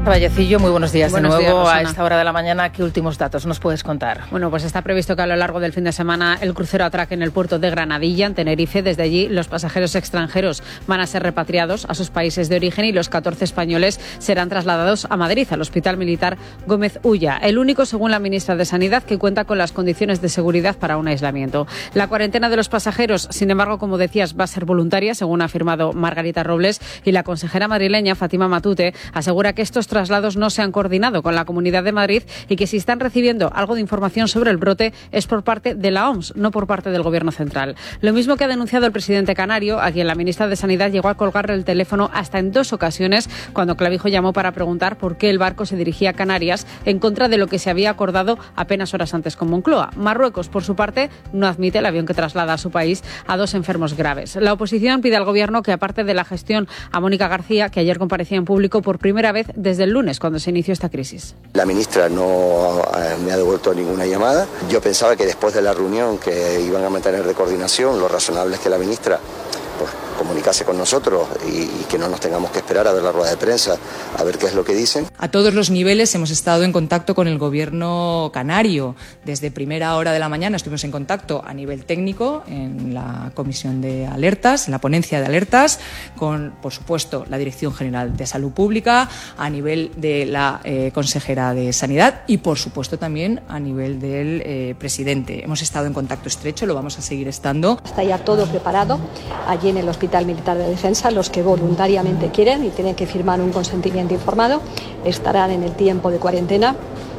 Vallecillo, muy buenos días Buenos de nuevo. días, a esta hora de la mañana, ¿qué últimos datos nos puedes contar? Bueno, pues está previsto que a lo largo del fin de semana el crucero atraque en el puerto de Granadilla, en Tenerife. Desde allí, los pasajeros extranjeros van a ser repatriados a sus países de origen y los 14 españoles serán trasladados a Madrid, al Hospital Militar Gómez Ulla, el único, según la ministra de Sanidad, que cuenta con las condiciones de seguridad para un aislamiento. La cuarentena de los pasajeros, sin embargo, como decías, va a ser voluntaria, según ha afirmado Margarita Robles, y la consejera madrileña, Fátima Matute, asegura que estos traslados no se han coordinado con la Comunidad de Madrid y que si están recibiendo algo de información sobre el brote es por parte de la OMS, no por parte del Gobierno central. Lo mismo que ha denunciado el presidente canario, a quien la ministra de Sanidad llegó a colgarle el teléfono hasta en 2 ocasiones cuando Clavijo llamó para preguntar por qué el barco se dirigía a Canarias en contra de lo que se había acordado apenas horas antes con Moncloa. Marruecos, por su parte, no admite el avión que traslada a su país a 2 enfermos graves. La oposición pide al Gobierno que, aparte de la gestión a Mónica García, que ayer comparecía en público por primera vez desde el lunes, cuando se inició esta crisis. La ministra no me ha devuelto ninguna llamada. Yo pensaba que después de la reunión que iban a mantener de coordinación, lo razonable es que la ministra comunicase con nosotros y que no nos tengamos que esperar a ver la rueda de prensa, a ver qué es lo que dicen. A todos los niveles hemos estado en contacto con el Gobierno canario. Desde primera hora de la mañana estuvimos en contacto a nivel técnico en la comisión de alertas, en la ponencia de alertas, con, por supuesto, la Dirección General de Salud Pública, a nivel de la consejera de Sanidad y, por supuesto, también a nivel del presidente. Hemos estado en contacto estrecho, lo vamos a seguir estando. Está ya todo preparado allí en el Hospital Militar de Defensa. Los que voluntariamente quieren y tienen que firmar un consentimiento informado estarán en el tiempo de cuarentena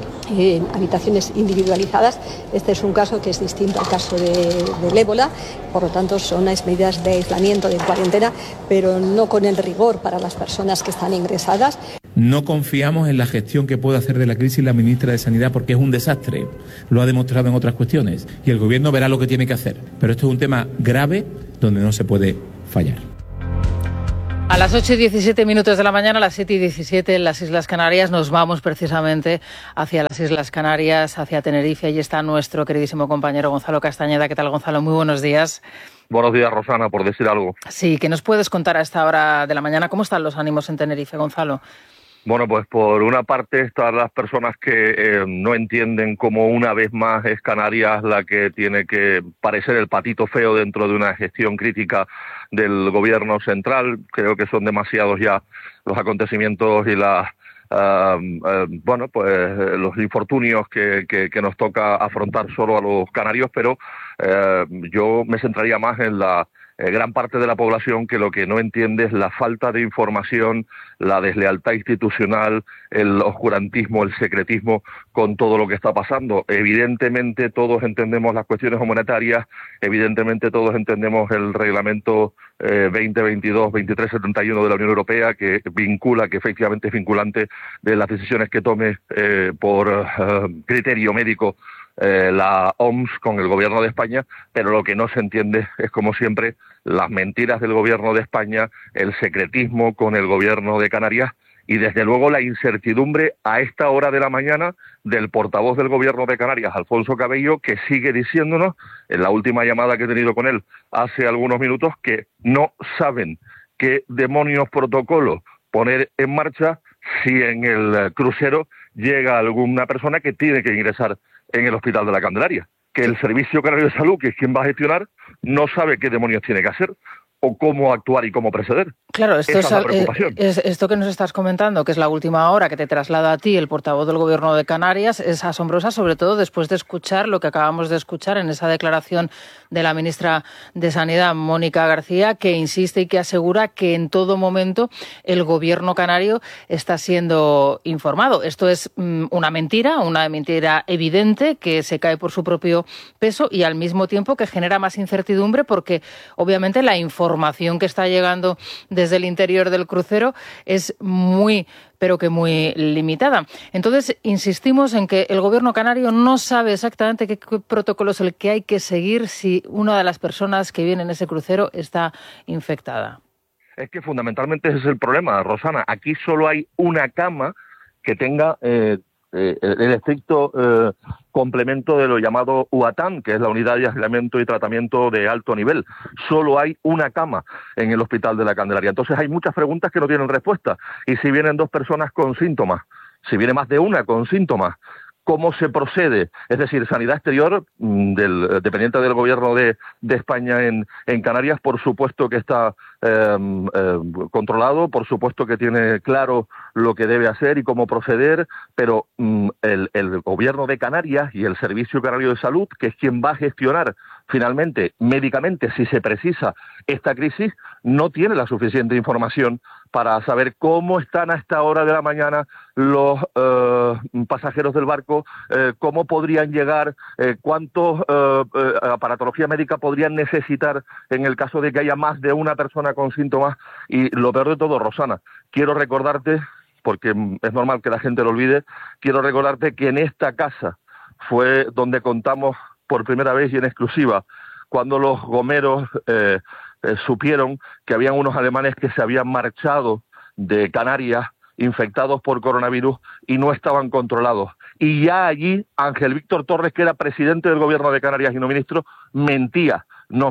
en habitaciones individualizadas. Este es un caso que es distinto al caso del ébola, por lo tanto son unas medidas de aislamiento, de cuarentena, pero no con el rigor para las personas que están ingresadas. No confiamos en la gestión que puede hacer de la crisis la ministra de Sanidad porque es un desastre, lo ha demostrado en otras cuestiones y el Gobierno verá lo que tiene que hacer, pero esto es un tema grave donde no se puede fallar. A las 8:17 de la mañana, a las 7:17 en las Islas Canarias, nos vamos precisamente hacia las Islas Canarias, hacia Tenerife. Allí está nuestro queridísimo compañero Gonzalo Castañeda. ¿Qué tal, Gonzalo? Muy buenos días. Buenos días, Rosana, por decir algo. Sí, ¿qué nos puedes contar a esta hora de la mañana? ¿Cómo están los ánimos en Tenerife, Gonzalo? Bueno, pues por una parte están las personas que no entienden cómo una vez más es Canarias la que tiene que parecer el patito feo dentro de una gestión crítica del Gobierno central. Creo que son demasiados ya los acontecimientos y los infortunios que nos toca afrontar solo a los canarios, pero yo me centraría más en la gran parte de la población que lo que no entiende es la falta de información, la deslealtad institucional, el oscurantismo, el secretismo con todo lo que está pasando. Evidentemente todos entendemos las cuestiones monetarias, evidentemente todos entendemos el reglamento 2022-2371 de la Unión Europea que vincula, que efectivamente es vinculante de las decisiones que tome por criterio médico la OMS con el Gobierno de España, pero lo que no se entiende es, como siempre, las mentiras del Gobierno de España, el secretismo con el Gobierno de Canarias y, desde luego, la incertidumbre a esta hora de la mañana del portavoz del Gobierno de Canarias, Alfonso Cabello, que sigue diciéndonos, en la última llamada que he tenido con él hace algunos minutos, que no saben qué demonios protocolo poner en marcha si en el crucero llega alguna persona que tiene que ingresar en el Hospital de la Candelaria, que el Servicio Canario de Salud, que es quien va a gestionar, no sabe qué demonios tiene que hacer o cómo actuar y cómo proceder. Claro, esto Esa es la preocupación. Esto que nos estás comentando, que es la última hora que te traslada a ti el portavoz del Gobierno de Canarias, es asombrosa, sobre todo después de escuchar lo que acabamos de escuchar en esa declaración de la ministra de Sanidad, Mónica García, que insiste y que asegura que en todo momento el Gobierno canario está siendo informado. Esto es una mentira evidente que se cae por su propio peso y al mismo tiempo que genera más incertidumbre porque obviamente la información que está llegando desde el interior del crucero es muy limitada. Entonces, insistimos en que el Gobierno canario no sabe exactamente qué protocolo es el que hay que seguir si una de las personas que viene en ese crucero está infectada. Es que fundamentalmente ese es el problema, Rosana. Aquí solo hay una cama que tenga el estricto complemento de lo llamado UATAN, que es la Unidad de Aislamiento y Tratamiento de Alto Nivel. Solo hay una cama en el Hospital de la Candelaria. Entonces hay muchas preguntas que no tienen respuesta. Y si vienen 2 personas con síntomas, si viene más de una con síntomas, ¿cómo se procede? Es decir, Sanidad Exterior, dependiente del Gobierno de España en Canarias, por supuesto que está controlado, por supuesto que tiene claro lo que debe hacer y cómo proceder, pero el Gobierno de Canarias y el Servicio Canario de Salud, que es quien va a gestionar finalmente, médicamente, si se precisa esta crisis, no tiene la suficiente información para saber cómo están a esta hora de la mañana los pasajeros del barco, cómo podrían llegar, cuántos aparatología médica podrían necesitar en el caso de que haya más de una persona con síntomas. Y lo peor de todo, Rosana, quiero recordarte, porque es normal que la gente lo olvide, quiero recordarte que en esta casa fue donde contamos por primera vez y en exclusiva cuando los gomeros supieron que habían unos alemanes que se habían marchado de Canarias infectados por coronavirus y no estaban controlados. Y ya allí Ángel Víctor Torres, que era presidente del Gobierno de Canarias y no ministro, mentía,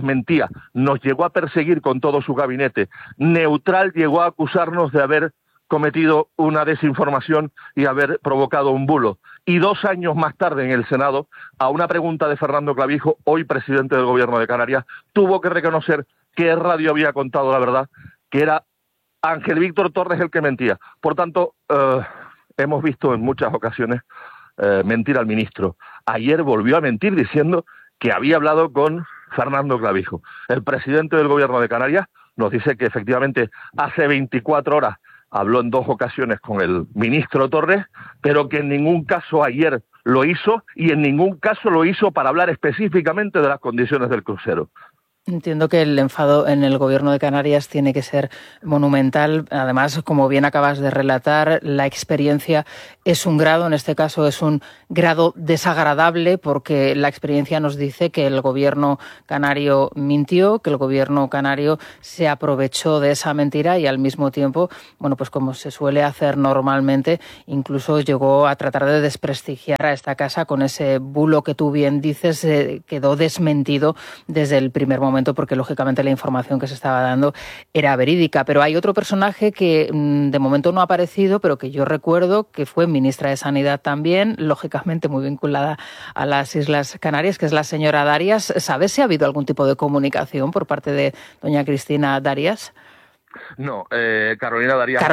nos llegó a perseguir con todo su gabinete. Neutral llegó a acusarnos de haber cometido una desinformación y haber provocado un bulo. Y 2 años más tarde en el Senado, a una pregunta de Fernando Clavijo, hoy presidente del Gobierno de Canarias, tuvo que reconocer que radio había contado la verdad, que era Ángel Víctor Torres el que mentía. Por tanto, hemos visto en muchas ocasiones mentir al ministro. Ayer volvió a mentir diciendo que había hablado con Fernando Clavijo. El presidente del Gobierno de Canarias nos dice que efectivamente hace 24 horas habló en 2 ocasiones con el ministro Torres, pero que en ningún caso ayer lo hizo y en ningún caso lo hizo para hablar específicamente de las condiciones del crucero. Entiendo que el enfado en el Gobierno de Canarias tiene que ser monumental. Además, como bien acabas de relatar, la experiencia es un grado, en este caso es un grado desagradable, porque la experiencia nos dice que el Gobierno canario mintió, que el Gobierno canario se aprovechó de esa mentira y al mismo tiempo, bueno, pues como se suele hacer normalmente, incluso llegó a tratar de desprestigiar a esta casa con ese bulo que tú bien dices, quedó desmentido desde el primer momento, porque lógicamente la información que se estaba dando era verídica. Pero hay otro personaje que de momento no ha aparecido, pero que yo recuerdo que fue ministra de Sanidad también, lógicamente muy vinculada a las Islas Canarias, que es la señora Darias. ¿Sabes si ha habido algún tipo de comunicación por parte de doña Cristina Darias? No, Carolina Darias.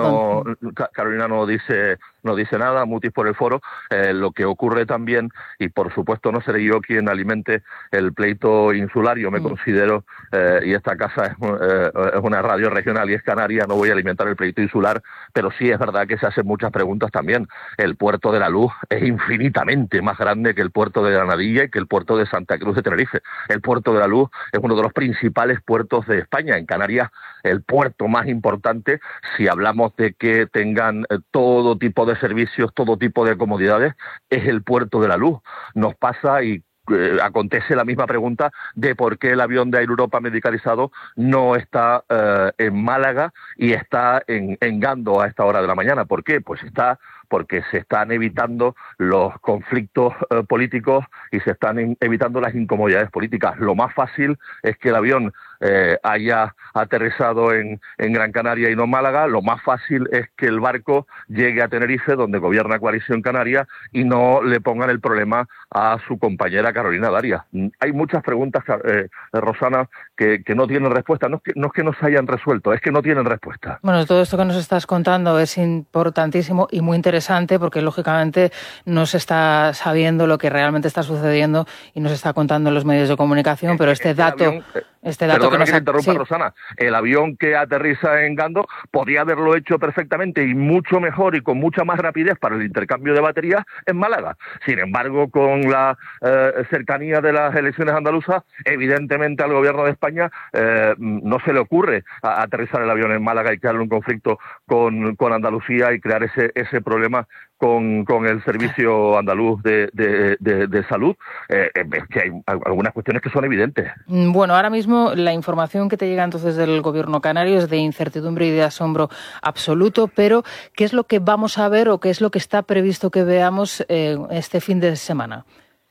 Carolina no dice nada, mutis por el foro. Lo que ocurre también, y por supuesto no seré yo quien alimente el pleito insular, yo me considero, y esta casa es una radio regional y es canaria, no voy a alimentar el pleito insular, pero sí es verdad que se hacen muchas preguntas también. El puerto de la Luz es infinitamente más grande que el puerto de Granadilla y que el puerto de Santa Cruz de Tenerife. El puerto de la Luz es uno de los principales puertos de España. En Canarias, el puerto más importante, si hablamos de que tengan todo tipo de servicios, todo tipo de comodidades, es el puerto de la Luz. Nos pasa y acontece la misma pregunta de por qué el avión de Air Europa medicalizado no está en Málaga y está en Gando a esta hora de la mañana. ¿Por qué? Pues porque se están evitando los conflictos políticos y se están evitando las incomodidades políticas. Lo más fácil es que el avión haya aterrizado en Gran Canaria y no en Málaga. Lo más fácil es que el barco llegue a Tenerife, donde gobierna Coalición Canaria, y no le pongan el problema a su compañera Carolina Darias. Hay muchas preguntas, Rosana, que no tienen respuesta. No es que no se hayan resuelto, es que no tienen respuesta. Bueno, todo esto que nos estás contando es importantísimo y muy interesante, porque lógicamente no se está sabiendo lo que realmente está sucediendo y nos está contando en los medios de comunicación, pero este dato que nos interrumpa, Rosana, el avión que aterriza en Gando podía haberlo hecho perfectamente y mucho mejor y con mucha más rapidez para el intercambio de baterías en Málaga. Sin embargo, con la cercanía de las elecciones andaluzas, evidentemente al gobierno de España no se le ocurre aterrizar el avión en Málaga y crear un conflicto con Andalucía y crear ese problema con el servicio andaluz de salud. Es que hay algunas cuestiones que son evidentes. Bueno, ahora mismo mismo la información que te llega entonces del gobierno canario es de incertidumbre y de asombro absoluto, pero ¿qué es lo que vamos a ver o qué es lo que está previsto que veamos este fin de semana?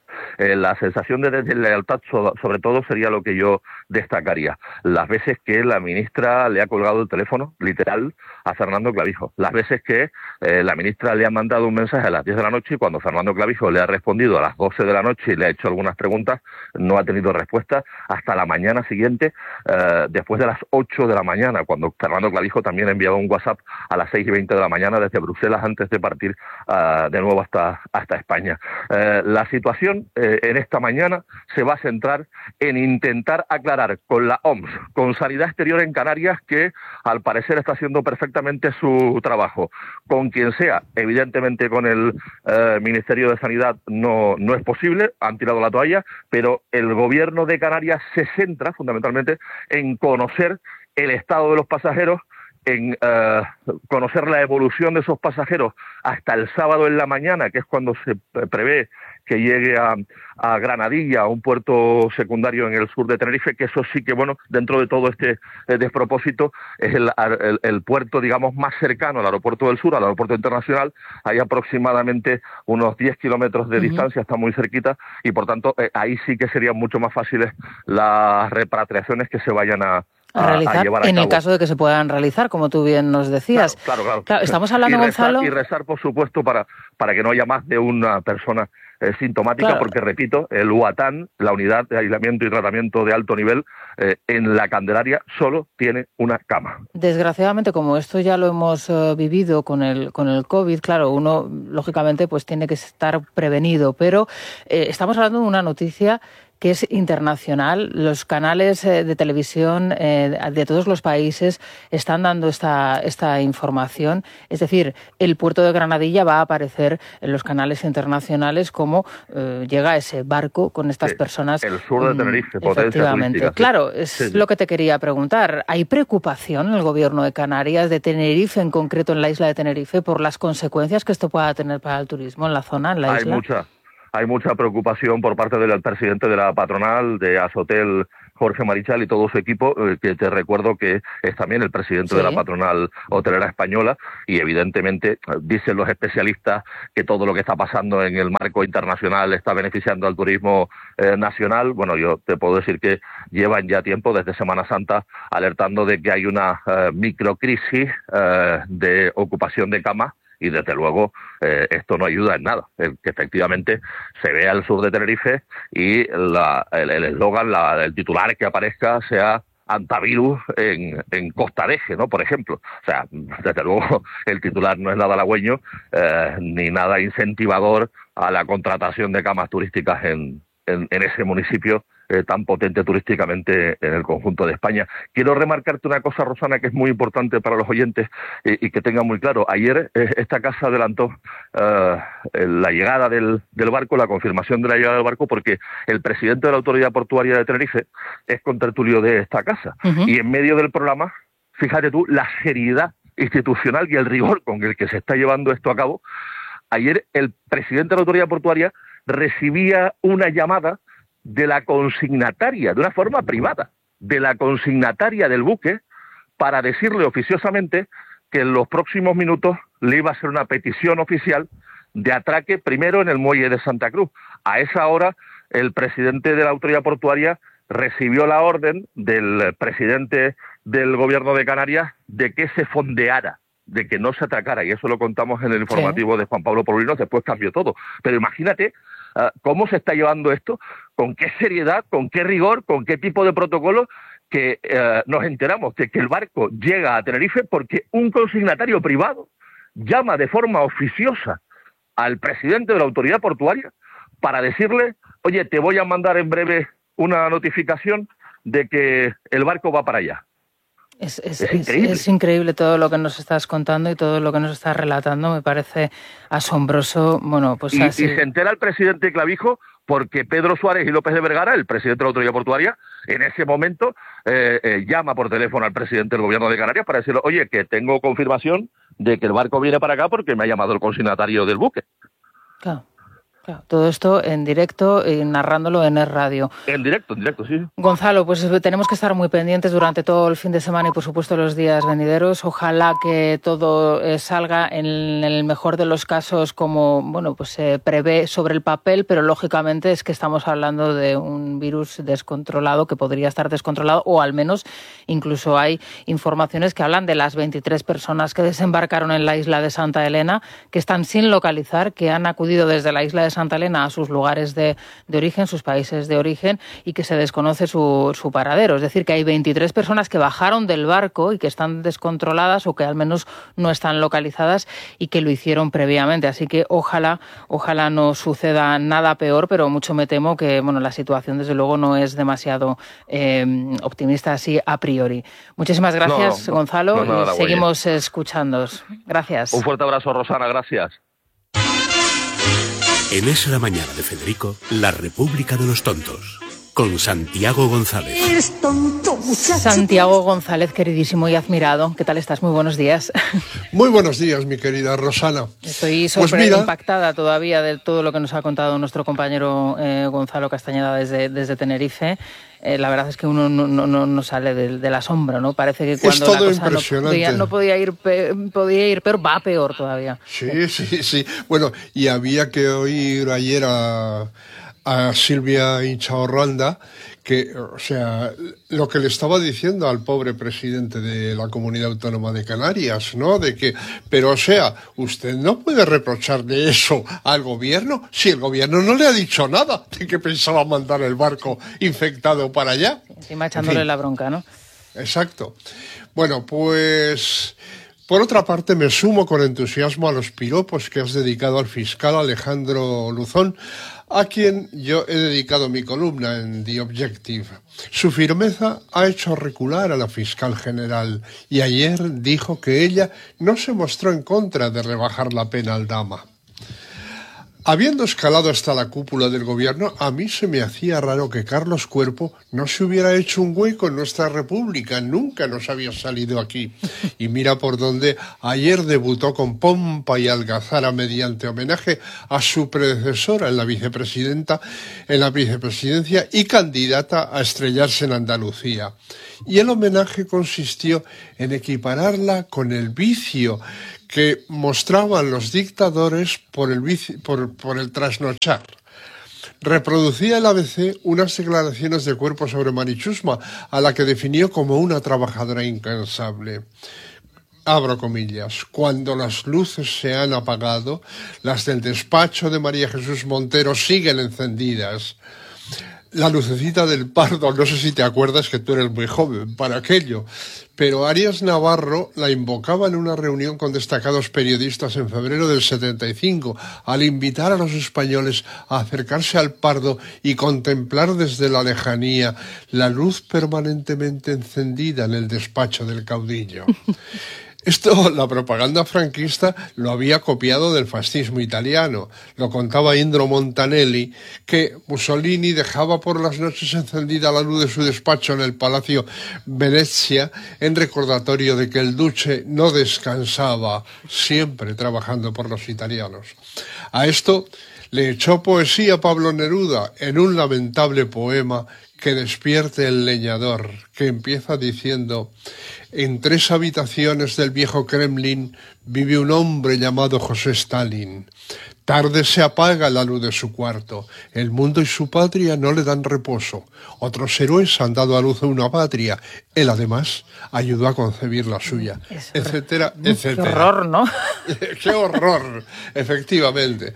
La sensación de deslealtad, sobre todo, sería lo que yo destacaría. Las veces que la ministra le ha colgado el teléfono, literal, a Fernando Clavijo. Las veces que la ministra le ha mandado un mensaje a las 10 de la noche y cuando Fernando Clavijo le ha respondido a las 12 de la noche y le ha hecho algunas preguntas, no ha tenido respuesta hasta la mañana siguiente, después de las 8 de la mañana, cuando Fernando Clavijo también ha enviado un WhatsApp a las 6:20 de la mañana desde Bruselas antes de partir de nuevo hasta España. La situación en esta mañana se va a centrar en intentar aclarar con la OMS, con Sanidad Exterior en Canarias, que al parecer está haciendo perfectamente su trabajo. Con quien sea, evidentemente con el Ministerio de Sanidad no es posible, han tirado la toalla, pero el gobierno de Canarias se centra fundamentalmente en conocer el estado de los pasajeros, en conocer la evolución de esos pasajeros hasta el sábado en la mañana, que es cuando se prevé que llegue a Granadilla, a un puerto secundario en el sur de Tenerife, que eso sí que, bueno, dentro de todo este despropósito, es el puerto, digamos, más cercano al aeropuerto del sur, al aeropuerto internacional. Hay aproximadamente unos 10 kilómetros de distancia, está muy cerquita, y por tanto ahí sí que serían mucho más fáciles las repatriaciones que se vayan a realizar, llevar a en cabo. El caso de que se puedan realizar, como tú bien nos decías. Claro. Estamos hablando, Gonzalo... Y rezar, por supuesto, para que no haya más de una persona sintomática, claro, porque, repito, el UATAN, la Unidad de Aislamiento y Tratamiento de Alto Nivel, en la Candelaria solo tiene una cama. Desgraciadamente, como esto ya lo hemos vivido con el COVID, claro, uno, lógicamente, pues tiene que estar prevenido, pero estamos hablando de una noticia que es internacional. Los canales de televisión de todos los países están dando esta información. Es decir, el puerto de Granadilla va a aparecer en los canales internacionales como llega ese barco con estas personas. El sur de Tenerife, potencia efectivamente. turística. Claro, es lo que te quería preguntar. ¿Hay preocupación en el gobierno de Canarias, de Tenerife en concreto, en la isla de Tenerife, por las consecuencias que esto pueda tener para el turismo en la zona, en la isla? Hay mucha preocupación por parte del presidente de la patronal, de Asotel, Jorge Marichal, y todo su equipo, que te recuerdo que es también el presidente de la patronal hotelera española, y evidentemente dicen los especialistas que todo lo que está pasando en el marco internacional está beneficiando al turismo nacional. Bueno, yo te puedo decir que llevan ya tiempo, desde Semana Santa, alertando de que hay una microcrisis de ocupación de camas, y desde luego esto no ayuda en nada. Que efectivamente se vea el sur de Tenerife y el eslogan, el titular que aparezca sea antivirus en Costa de Eje, ¿no? Por ejemplo. O sea, desde luego el titular no es nada halagüeño ni nada incentivador a la contratación de camas turísticas en ese municipio tan potente turísticamente en el conjunto de España. Quiero remarcarte una cosa, Rosana, que es muy importante para los oyentes y que tengan muy claro. Ayer esta casa adelantó la llegada del barco, la confirmación de la llegada del barco, porque el presidente de la Autoridad Portuaria de Tenerife es contertulio de esta casa. Y en medio del programa, fíjate tú, la seriedad institucional y el rigor con el que se está llevando esto a cabo. Ayer el presidente de la Autoridad Portuaria recibía una llamada de la consignataria, de una forma privada, de la consignataria del buque, para decirle oficiosamente que en los próximos minutos le iba a hacer una petición oficial de atraque primero en el muelle de Santa Cruz. A esa hora, el presidente de la Autoridad Portuaria recibió la orden del presidente del Gobierno de Canarias de que se fondeara, de que no se atracara, y eso lo contamos en el informativo de Juan Pablo Polinos. Después cambió todo. Pero imagínate cómo se está llevando esto, con qué seriedad, con qué rigor, con qué tipo de protocolo, que nos enteramos de que el barco llega a Tenerife porque un consignatario privado llama de forma oficiosa al presidente de la Autoridad Portuaria para decirle: oye, te voy a mandar en breve una notificación de que el barco va para allá. Es increíble todo lo que nos estás contando y todo lo que nos estás relatando. Me parece asombroso. Bueno, pues así. Y se entera el presidente Clavijo porque Pedro Suárez y López de Vergara, el presidente de la Autoridad Portuaria, en ese momento llama por teléfono al presidente del Gobierno de Canarias para decirle: oye, que tengo confirmación de que el barco viene para acá porque me ha llamado el consignatario del buque. Claro. Claro, todo esto en directo y narrándolo en Es Radio. En directo, sí. Gonzalo, pues tenemos que estar muy pendientes durante todo el fin de semana y, por supuesto, los días venideros. Ojalá que todo salga en el mejor de los casos como, bueno, pues se prevé sobre el papel, pero lógicamente es que estamos hablando de un virus descontrolado que podría estar descontrolado, o al menos incluso hay informaciones que hablan de las 23 personas que desembarcaron en la isla de Santa Elena, que están sin localizar, que han acudido desde la isla de Santa Elena a sus lugares de origen, sus países de origen, y que se desconoce su paradero. Es decir, que hay 23 personas que bajaron del barco y que están descontroladas o que al menos no están localizadas y que lo hicieron previamente. Así que ojalá no suceda nada peor, pero mucho me temo que la situación desde luego no es demasiado optimista así a priori. Muchísimas gracias, Gonzalo, y seguimos escuchándoos. Gracias. Un fuerte abrazo, Rosana, gracias. En Es la Mañana de Federico, La República de los Tontos, con Santiago González. Eres tonto, muchacho. Santiago González, queridísimo y admirado. ¿Qué tal estás? Muy buenos días. Muy buenos días, mi querida Rosana. Estoy impactada todavía de todo lo que nos ha contado nuestro compañero Gonzalo Castañeda desde Tenerife. La verdad es que uno no sale del asombro, ¿no? Parece que cuando es todo la cosa impresionante. no podía ir peor, va peor todavía. Sí. Bueno, y había que oír ayer a Silvia Inchaurralda que, o sea, lo que le estaba diciendo al pobre presidente de la Comunidad Autónoma de Canarias, ¿no? Pero, o sea, usted no puede reprocharle eso al gobierno si el gobierno no le ha dicho nada de que pensaba mandar el barco infectado para allá. Encima echándole la bronca, ¿no? Exacto. Bueno, pues, por otra parte, me sumo con entusiasmo a los piropos que has dedicado al fiscal Alejandro Luzón, a quien yo he dedicado mi columna en The Objective. Su firmeza ha hecho recular a la fiscal general y ayer dijo que ella no se mostró en contra de rebajar la pena al Dama. Habiendo escalado hasta la cúpula del gobierno, a mí se me hacía raro que Carlos Cuerpo no se hubiera hecho un hueco en nuestra república. Nunca nos había salido aquí. Y mira por dónde ayer debutó con pompa y algazara mediante homenaje a su predecesora en la vicepresidencia y candidata a estrellarse en Andalucía. Y el homenaje consistió en equipararla con el vicio que mostraban los dictadores por el trasnochar. Reproducía el ABC unas declaraciones de Cuerpo sobre Mari Chusma, a la que definió como una trabajadora incansable. Abro comillas, cuando las luces se han apagado, las del despacho de María Jesús Montero siguen encendidas. La lucecita del Pardo, no sé si te acuerdas que tú eres muy joven para aquello, pero Arias Navarro la invocaba en una reunión con destacados periodistas en febrero del 75, al invitar a los españoles a acercarse al Pardo y contemplar desde la lejanía la luz permanentemente encendida en el despacho del caudillo. Esto la propaganda franquista lo había copiado del fascismo italiano. Lo contaba Indro Montanelli, que Mussolini dejaba por las noches encendida la luz de su despacho en el Palacio Venezia en recordatorio de que el duce no descansaba, siempre trabajando por los italianos. A esto le echó poesía Pablo Neruda en un lamentable poema que despierte el leñador, que empieza diciendo: en 3 habitaciones del viejo Kremlin vive un hombre llamado José Stalin. Tarde se apaga la luz de su cuarto. El mundo y su patria no le dan reposo. Otros héroes han dado a luz a una patria. Él, además, ayudó a concebir la suya, etcétera, etcétera. ¡Qué horror!, ¿no? ¡Qué horror! Efectivamente.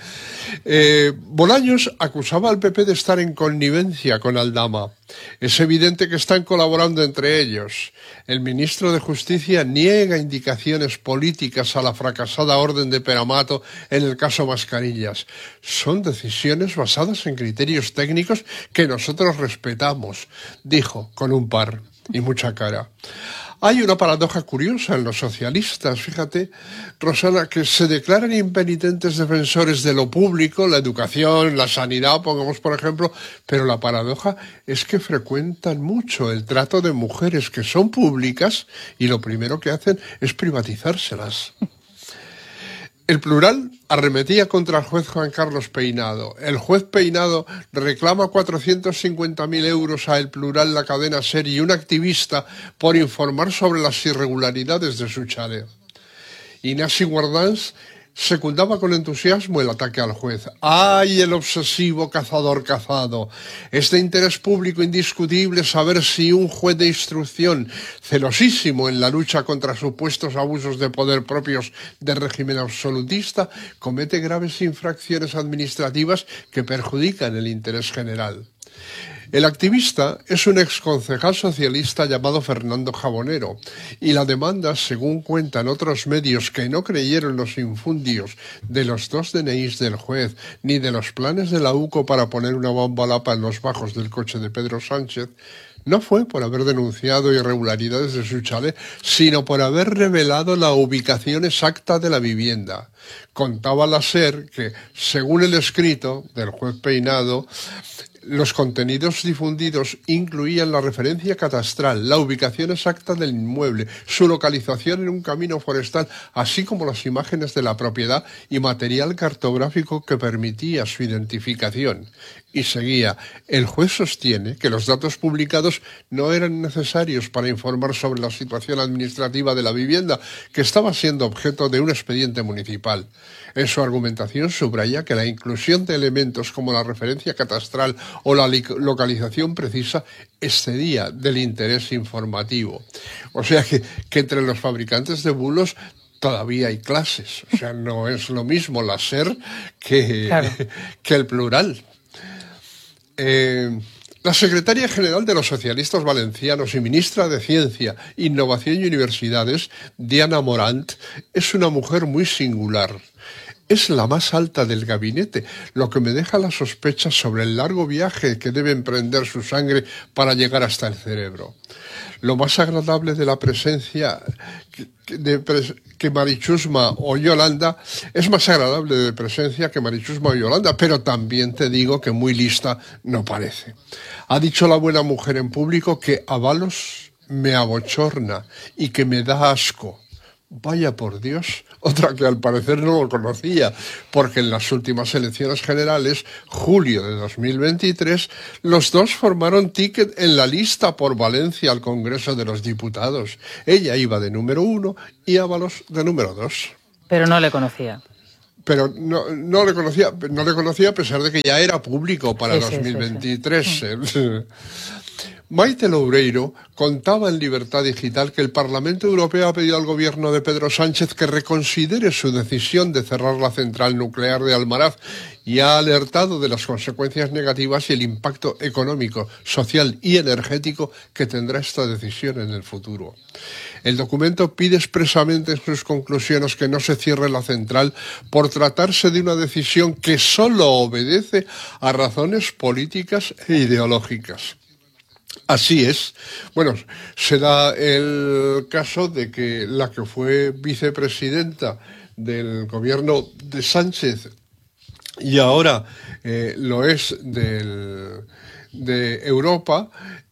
Bolaños acusaba al PP de estar en connivencia con Aldama. Es evidente que están colaborando entre ellos. El ministro de Justicia niega indicaciones políticas a la fracasada orden de Peramato en el caso Mascarillas. Son decisiones basadas en criterios técnicos que nosotros respetamos, dijo con un par y mucha cara. Hay una paradoja curiosa en los socialistas, fíjate, Rosana, que se declaran impenitentes defensores de lo público, la educación, la sanidad, pongamos por ejemplo, pero la paradoja es que frecuentan mucho el trato de mujeres que son públicas y lo primero que hacen es privatizárselas. El Plural arremetía contra el juez Juan Carlos Peinado. El juez Peinado reclama 450.000 euros a El Plural, la cadena SER y un activista por informar sobre las irregularidades de su chalet. Ignasi Guardans secundaba con entusiasmo el ataque al juez. ¡Ay, el obsesivo cazador cazado! Es de interés público indiscutible saber si un juez de instrucción, celosísimo en la lucha contra supuestos abusos de poder propios del régimen absolutista, comete graves infracciones administrativas que perjudican el interés general. El activista es un exconcejal socialista llamado Fernando Jabonero y la demanda, según cuentan otros medios que no creyeron los infundios de los 2 DNIs del juez ni de los planes de la UCO para poner una bomba lapa en los bajos del coche de Pedro Sánchez, no fue por haber denunciado irregularidades de su chalet, sino por haber revelado la ubicación exacta de la vivienda. Contaba la SER que, según el escrito del juez Peinado, los contenidos difundidos incluían la referencia catastral, la ubicación exacta del inmueble, su localización en un camino forestal, así como las imágenes de la propiedad y material cartográfico que permitía su identificación. Y seguía, el juez sostiene que los datos publicados no eran necesarios para informar sobre la situación administrativa de la vivienda, que estaba siendo objeto de un expediente municipal. En su argumentación subraya que la inclusión de elementos como la referencia catastral o la localización precisa excedía del interés informativo. O sea que entre los fabricantes de bulos todavía hay clases. O sea, no es lo mismo la SER que el Plural. La secretaria general de los socialistas valencianos y ministra de Ciencia, Innovación y Universidades, Diana Morant, es una mujer muy singular. Es la más alta del gabinete, lo que me deja la sospecha sobre el largo viaje que debe emprender su sangre para llegar hasta el cerebro. Lo más agradable de la presencia que Mari Chusma o Yolanda, es más agradable de presencia que Mari Chusma o Yolanda, pero también te digo que muy lista no parece. Ha dicho la buena mujer en público que Ábalos me abochorna y que me da asco. Vaya por Dios, otra que al parecer no lo conocía, porque en las últimas elecciones generales, julio de 2023, los dos formaron ticket en la lista por Valencia al Congreso de los Diputados. Ella iba de número 1 y Ábalos de número 2. Pero no le conocía. Pero no le conocía a pesar de que ya era público para 2023. Sí. Maite Loureiro contaba en Libertad Digital que el Parlamento Europeo ha pedido al gobierno de Pedro Sánchez que reconsidere su decisión de cerrar la central nuclear de Almaraz y ha alertado de las consecuencias negativas y el impacto económico, social y energético que tendrá esta decisión en el futuro. El documento pide expresamente en sus conclusiones que no se cierre la central por tratarse de una decisión que solo obedece a razones políticas e ideológicas. Así es. Bueno, se da el caso de que la que fue vicepresidenta del gobierno de Sánchez y ahora lo es de Europa,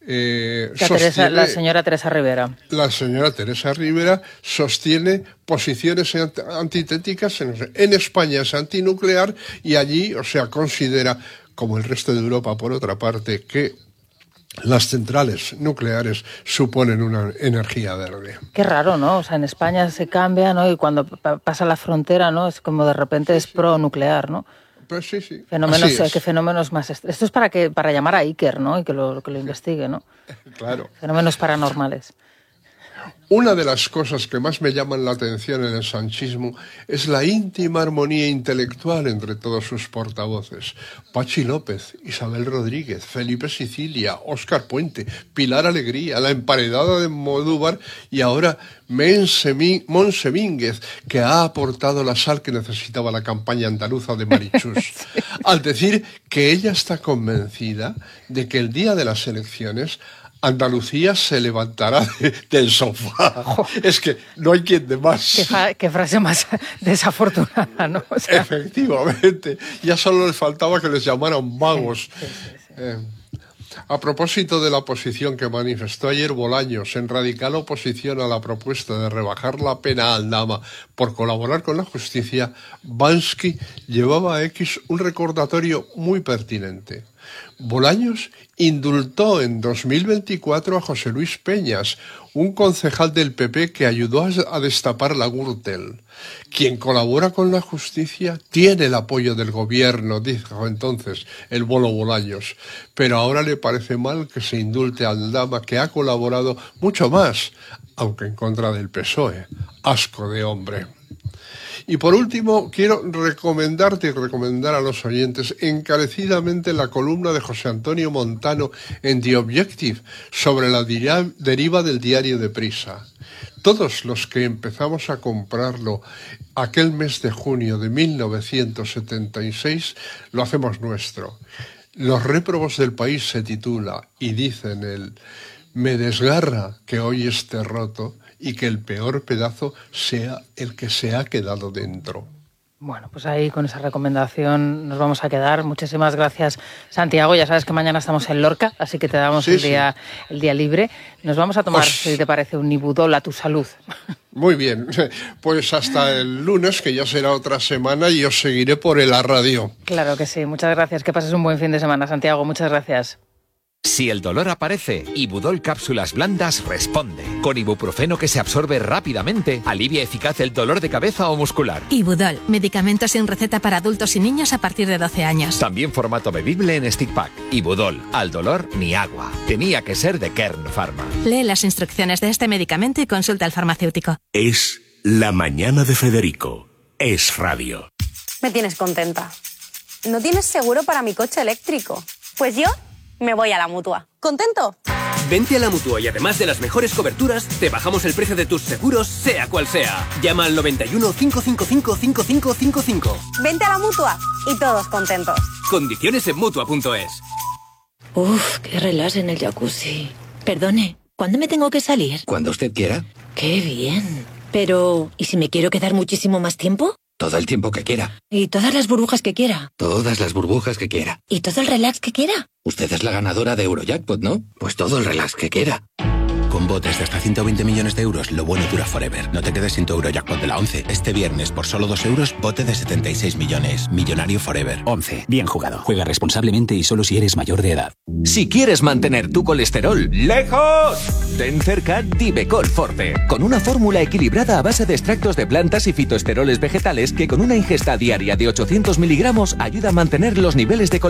la señora Teresa Rivera. La señora Teresa Rivera sostiene posiciones antitéticas. En España es antinuclear y allí, o sea, considera, como el resto de Europa por otra parte, que las centrales nucleares suponen una energía verde. Qué raro, ¿no? O sea, en España se cambia, ¿no? Y cuando pasa la frontera, ¿no? Es como de repente es pro-nuclear, ¿no? Pues sí. ¿Qué fenómenos más? Esto es para llamar a Iker, ¿no? Y que lo investigue, ¿no? Claro. Fenómenos paranormales. Una de las cosas que más me llaman la atención en el sanchismo es la íntima armonía intelectual entre todos sus portavoces. Pachi López, Isabel Rodríguez, Felipe Sicilia, Óscar Puente, Pilar Alegría, la emparedada de Modúvar y ahora Montse Mínguez, que ha aportado la sal que necesitaba la campaña andaluza de Marichus. Sí. Al decir que ella está convencida de que el día de las elecciones Andalucía se levantará del sofá. Oh. Es que no hay quien de más. Qué frase más desafortunada, ¿no? O sea... Efectivamente. Ya solo les faltaba que les llamaran vagos. Sí. A propósito de la posición que manifestó ayer Bolaños en radical oposición a la propuesta de rebajar la pena a Aldama por colaborar con la justicia, Bansky llevaba a X un recordatorio muy pertinente. Bolaños indultó en 2024 a José Luis Peñas, un concejal del PP que ayudó a destapar la Gürtel. Quien colabora con la justicia tiene el apoyo del gobierno, dijo entonces el Bolo Bolaños, pero ahora le parece mal que se indulte a Aldama, que ha colaborado mucho más, aunque en contra del PSOE. Asco de hombre. Y por último, quiero recomendarte y recomendar a los oyentes encarecidamente la columna de José Antonio Montano en The Objective sobre la deriva del diario Deprisa. Todos los que empezamos a comprarlo aquel mes de junio de 1976 lo hacemos nuestro. Los réprobos del país se titula y dicen me desgarra que hoy esté roto y que el peor pedazo sea el que se ha quedado dentro. Bueno, pues ahí con esa recomendación nos vamos a quedar. Muchísimas gracias, Santiago. Ya sabes que mañana estamos en Lorca, así que te damos el día libre. Nos vamos a tomar, si te parece, un Ibudol a tu salud. Muy bien, pues hasta el lunes, que ya será otra semana, y os seguiré por la radio. Claro que sí. Muchas gracias. Que pases un buen fin de semana, Santiago. Muchas gracias. Si el dolor aparece, Ibudol Cápsulas Blandas responde. Con ibuprofeno que se absorbe rápidamente, alivia eficaz el dolor de cabeza o muscular. Ibudol, medicamento sin receta para adultos y niños a partir de 12 años. También formato bebible en stick pack. Ibudol, al dolor ni agua. Tenía que ser de Kern Pharma. Lee las instrucciones de este medicamento y consulta al farmacéutico. Es La Mañana de Federico. Es radio. Me tienes contenta. ¿No tienes seguro para mi coche eléctrico? Pues yo me voy a la Mutua. ¿Contento? Vente a la Mutua y además de las mejores coberturas, te bajamos el precio de tus seguros, sea cual sea. Llama al 91 555 5555. Vente a la Mutua y todos contentos. Condiciones en Mutua.es. Uf, qué relax en el jacuzzi. Perdone, ¿cuándo me tengo que salir? Cuando usted quiera. Qué bien. Pero, ¿y si me quiero quedar muchísimo más tiempo? Todo el tiempo que quiera. ¿Y todas las burbujas que quiera? Todas las burbujas que quiera. ¿Y todo el relax que quiera? Usted es la ganadora de Eurojackpot, ¿no? Pues todo el relax que quiera. Con botes de hasta 120 millones de euros, lo bueno dura forever. No te quedes sin tu Eurojackpot de la 11. Este viernes, por solo 2 euros, bote de 76 millones. Millonario forever. 11. Bien jugado. Juega responsablemente y solo si eres mayor de edad. Si quieres mantener tu colesterol lejos, ten cerca Divecol Forte, con una fórmula equilibrada a base de extractos de plantas y fitoesteroles vegetales que con una ingesta diaria de 800 miligramos ayuda a mantener los niveles de colesterol